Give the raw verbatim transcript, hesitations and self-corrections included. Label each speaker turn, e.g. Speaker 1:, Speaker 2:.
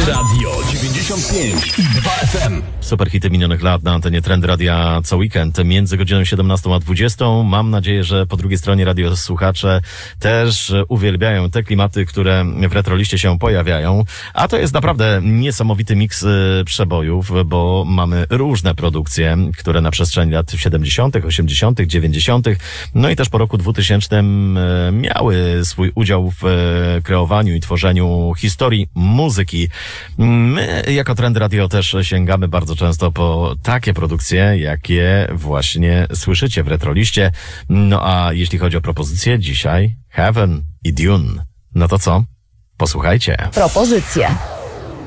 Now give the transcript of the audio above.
Speaker 1: Radio dziewięćdziesiąt pięć i dwa F M.
Speaker 2: Super hity minionych lat na antenie Trend Radia co weekend między godziną siedemnastą a dwudziestą. Mam nadzieję, że po drugiej stronie radiosłuchacze też uwielbiają te klimaty, które w Retroliście się pojawiają. A to jest naprawdę niesamowity miks przebojów, bo mamy różne produkcje, które na przestrzeni lat siedemdziesiątych, osiemdziesiątych, dziewięćdziesiątych, no i też po roku dwutysięcznym miały swój udział w kreowaniu i tworzeniu historii muzyki. My jako Trend Radio też sięgamy bardzo często po takie produkcje, jakie właśnie słyszycie w Retroliście. No a jeśli chodzi o propozycje, dzisiaj Heaven i Dune. No to co? Posłuchajcie.
Speaker 3: Propozycje.